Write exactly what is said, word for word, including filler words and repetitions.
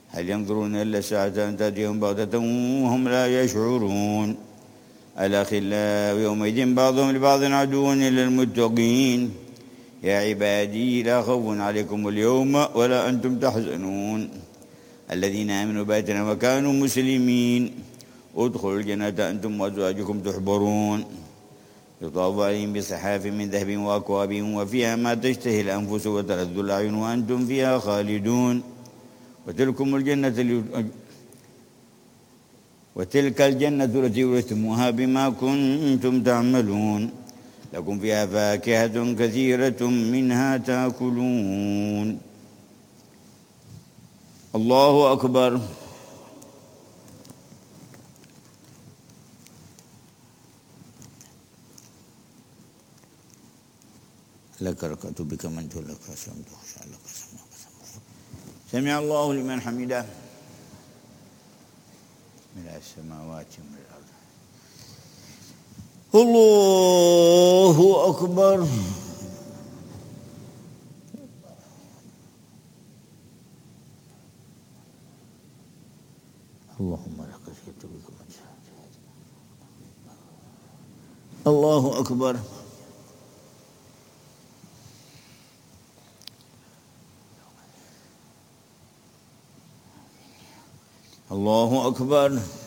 هل ينظرون إلا الساعة أن تأتيهم بغتة وهم لا يشعرون الأخلاء يومئذ بعضهم لبعض عدو إلا المتقين يا عبادي لا خوف عليكم اليوم ولا أنتم تحزنون الذين آمنوا بآياتنا وكانوا مسلمين ادخلوا الجنة أنتم وأزواجكم تحبرون يطاف عليهم بصحاف من ذهب وأكواب وفيها ما تشتهي الأنفس وتلذ الأعين وأنتم فيها خالدون وتلكم الجنة وتلك الجنة التي ورثتموها بما كنتم تعملون لكم فيها فاكهة كثيرة منها تأكلون الله أكبر لك ركعت بك من تولك فشمت خشع لك سمع الله لمن حمده من السماوات ومن الأرض الله أكبر اللهم لك جئت بك من الله أكبر الله أكبر